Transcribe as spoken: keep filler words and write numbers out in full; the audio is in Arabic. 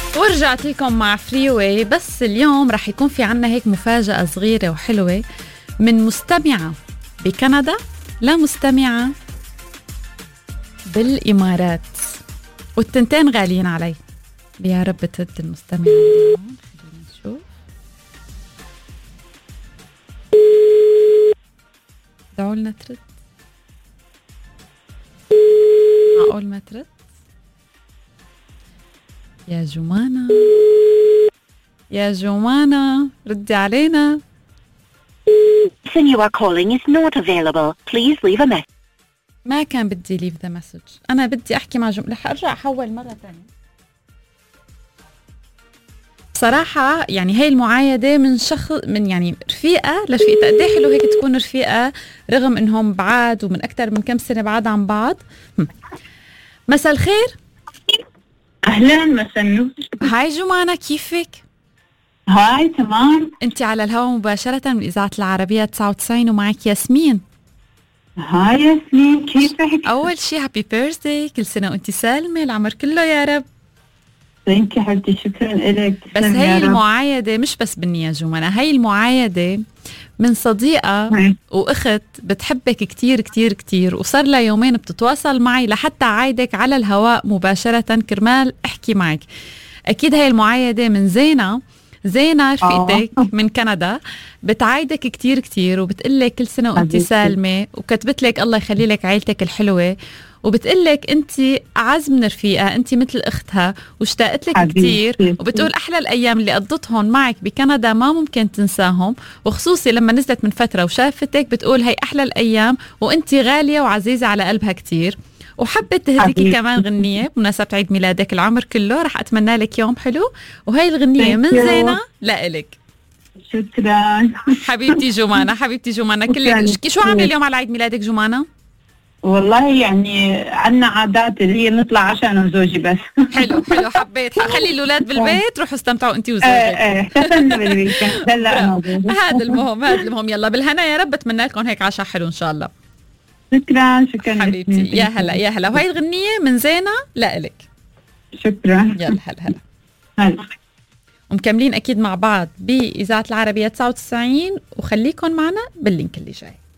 ورجعت لكم مع فريوي. بس اليوم رح يكون في عنا هيك مفاجأة صغيرة وحلوة من مستمعة بكندا لمستمعة بالإمارات، والتنتين غاليين علي. يا رب ترد المستمعة. خلينا نشوف. دعوا لنا ترد. معقول ما ترد؟ يا جمانة يا جمانة ردي علينا. The person you are calling is not available. Please leave a message. ما كان بدي leave the message. أنا بدي أحكي مع جملة. رح أرجع أحول مرة تانية. بصراحة يعني هاي المعايدة من شخص من يعني رفيقة لرفيقة. قد ايه حلو هيك تكون رفيقة رغم إنهم بعاد ومن أكتر من كم سنة بعاد عن بعض. مساء الخير. أهلاً مساء النور. هاي جمانة، كيفك؟ هاي تمام. أنت على الهواء مباشرة من إذاعة العربية تسعة وتسعين ومعك ياسمين. هاي ياسمين، كيفك؟ أول شي هابي بيرثداي، كل سنة وأنت سالمة، العمر كله يا رب. ثانك يو حبيبتي، شكرا لك. بس هاي المعايدة مش بس بالنية جمانة، هاي المعايدة من صديقة هاي. وأخت بتحبك كتير كتير كتير، وصار لها يومين بتتواصل معي لحتى عايدك على الهواء مباشرة كرمال احكي معك. أكيد هاي المعايدة من زينة. زينة رفيقتك من كندا بتعايدك كتير كتير وبتقلك كل سنة وانت سالمة، وكتبت لك الله يخلي لك عيلتك الحلوة، وبتقلك انت أعز من رفيقة، انت مثل اختها واشتاقت لك كتير، وبتقول احلى الايام اللي قضتهم معك بكندا ما ممكن تنساهم، وخصوصي لما نزلت من فترة وشافتك بتقول هي احلى الايام وانت غالية وعزيزة على قلبها كتير، وحبت تهديكي كمان غنية بمناسبة عيد ميلادك العمر كله. رح أتمنى لك يوم حلو، وهي الغنية من زينة لإلك. شكرا حبيبتي جمانة، حبيبتي جمانة كل شو عاملة اليوم على عيد ميلادك جمانة؟ والله يعني عنا عادات اللي هي نطلع عشان أنا وزوجي بس. حلو حلو، حبيت. خلي الأولاد بالبيت، روحوا استمتعوا أنت وزوجك. ايه احتفلنا بالبيت. هلا هذا المهم، هذا المهم. يلا بالهنا يا رب، بتمنى لكم هيك عشاء حلو إن شاء الله. شكرا شكرا حبيبتي. يا هلا يا هلا. وهي الغنية من زينة لإلك. شكرا. يلا هلا هلا هلا. ومكملين أكيد مع بعض بإذاعة العربية تسعة وتسعين، وخليكن معنا باللينك اللي جاي.